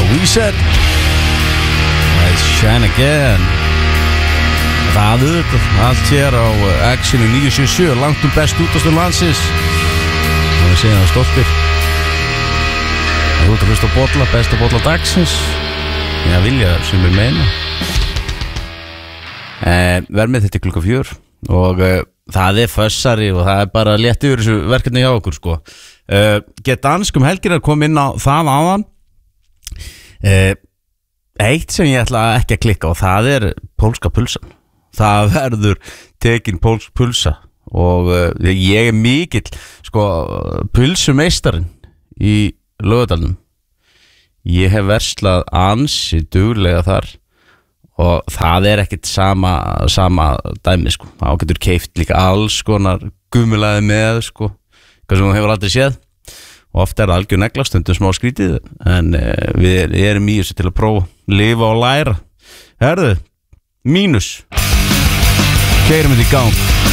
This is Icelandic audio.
Weezer Let's Shine Again. Það allt hér á Actionu 977, langt best útastum landsins. Það séð það stoltir. Þú ert að hlusta á bolla, besta bolla dagsins. Já, vilja sem við meina. Verð með þetta klukka 4 og það fössari og það bara létt yfir þessu verkefni hjá okkur sko. Get danskum helgir að koma inn á það áðan. Eitt sem ég ætla ekki að klikka og það pólska pulsan. Það verður tekin pólsk pulsa og ég mikill sko pulsumeistarinn í Laugardalnum. Ég hef verslað ansi duglega þar og það ekkert sama dæmi sko. Þá getur keypt líka alls konar gumulaði með sko, hvað sem þú hefur aldrei séð. Og oft það algjör negla, stundum smá skrítið, en við erum í þessu til að prófa, lifa og læra. Herðu, mínus. Keyrum þetta í gang.